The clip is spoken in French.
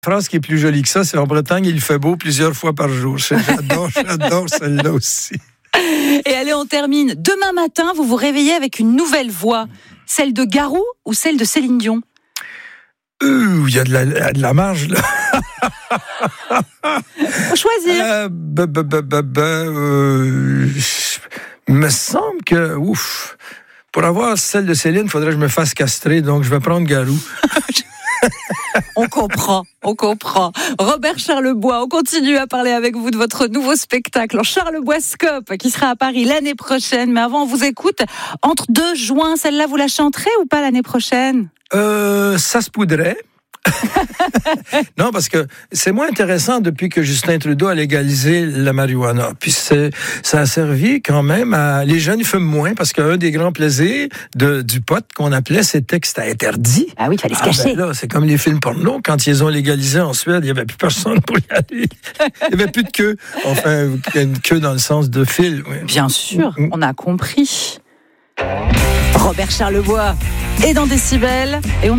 phrase qui est plus jolie que ça, c'est en Bretagne, il fait beau plusieurs fois par jour. J'adore celle-là aussi. Et allez, on termine. Demain matin, vous vous réveillez avec une nouvelle voix. Celle de Garou ou celle de Céline Dion? Il y a de la marge, là. Faut choisir. Me semble que, pour avoir celle de Céline, il faudrait que je me fasse castrer, donc je vais prendre Garou. On comprend. Robert Charlebois, on continue à parler avec vous de votre nouveau spectacle en Charlebois-scope qui sera à Paris l'année prochaine. Mais avant, on vous écoute. Entre 2 juin, celle-là, vous la chanterez ou pas l'année prochaine? Ça se poudrait. Non, parce que c'est moins intéressant depuis que Justin Trudeau a légalisé la marijuana. Puis ça a servi quand même à... Les jeunes fument moins parce qu'un des grands plaisirs du pot qu'on appelait, c'était que c'était interdit. Ah oui, il fallait se cacher. Ben là, c'est comme les films porno. Quand ils ont légalisé en Suède, il n'y avait plus personne pour y aller. Il n'y avait plus de queue. Enfin, une queue dans le sens de fil. Oui. Bien sûr, on a compris. Robert Charlebois est dans Décibel et on